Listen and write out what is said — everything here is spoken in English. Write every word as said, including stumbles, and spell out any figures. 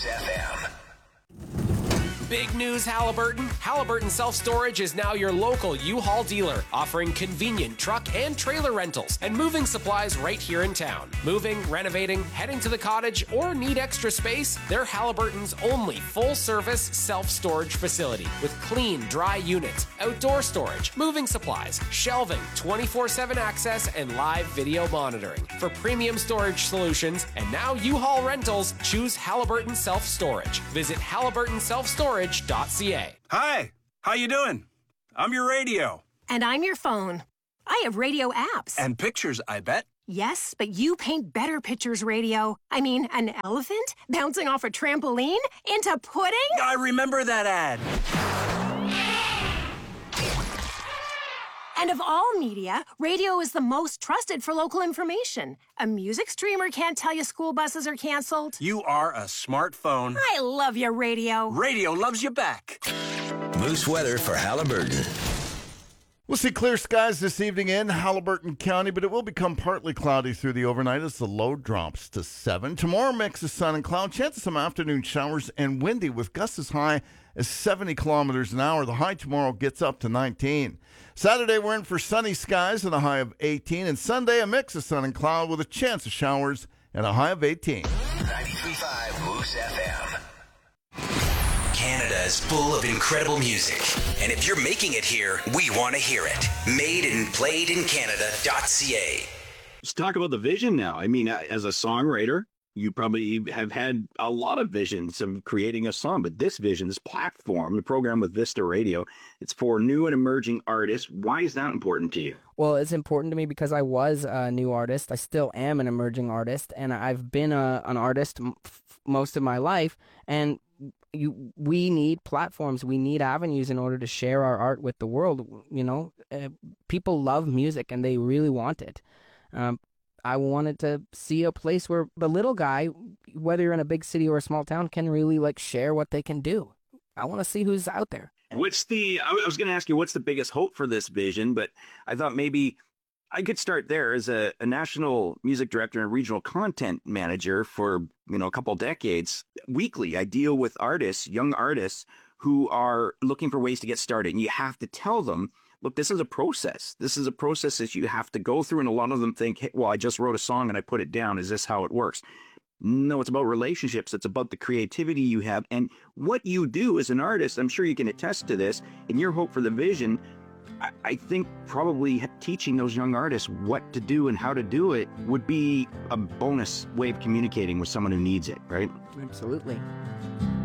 F M. Big news, Halliburton. Halliburton Self-Storage is now your local U-Haul dealer, offering convenient truck and trailer rentals and moving supplies right here in town. Moving, renovating, heading to the cottage, or need extra space? They're Halliburton's only full-service self-storage facility with clean, dry units, outdoor storage, moving supplies, shelving, twenty-four seven access, and live video monitoring. For premium storage solutions and now U-Haul rentals, choose Halliburton Self-Storage. Visit Halliburton Self-Storage dot c a. Hi, how you doing? I'm your radio. And I'm your phone. I have radio apps. And pictures, I bet. Yes, but you paint better pictures, radio. I mean, an elephant bouncing off a trampoline into pudding? I remember that ad. And of all media, radio is the most trusted for local information. A music streamer can't tell you school buses are canceled. You are a smartphone. I love your radio. Radio loves you back. Moose weather for Halliburton. We'll see clear skies this evening in Halliburton County, but it will become partly cloudy through the overnight as the low drops to seven. Tomorrow, mix of sun and cloud, chance of some afternoon showers and windy with gusts as high as seventy kilometers an hour. The high tomorrow gets up to nineteen. Saturday, we're in for sunny skies and a high of eighteen. And Sunday, a mix of sun and cloud with a chance of showers and a high of eighteen. ninety-three point five Moose F M. Canada is full of incredible music. And if you're making it here, we want to hear it. Made and played in Canada dot c a. Let's talk about the vision now. I mean, as a songwriter, you probably have had a lot of visions of creating a song, but this vision, this platform, the program with Vista Radio, it's for new and emerging artists. Why is that important to you? Well, it's important to me because I was a new artist. I still am an emerging artist, and I've been a, an artist m- most of my life, and you, we need platforms. We need avenues in order to share our art with the world. You know, uh, people love music, and they really want it. Um, I wanted to see a place where the little guy, whether you're in a big city or a small town, can really like share what they can do. I want to see who's out there. What's the, I was going to ask you, what's the biggest hope for this vision? But I thought maybe I could start there. As a, a national music director and regional content manager for, you know, a couple decades. Weekly, I deal with artists, young artists who are looking for ways to get started. And you have to tell them, look, this is a process. This is a process that you have to go through. And a lot of them think, hey, well, I just wrote a song and I put it down. Is this how it works? No, it's about relationships. It's about the creativity you have. And what you do as an artist, I'm sure you can attest to this, and your hope for the vision, I, I think probably teaching those young artists what to do and how to do it would be a bonus way of communicating with someone who needs it, right? Absolutely.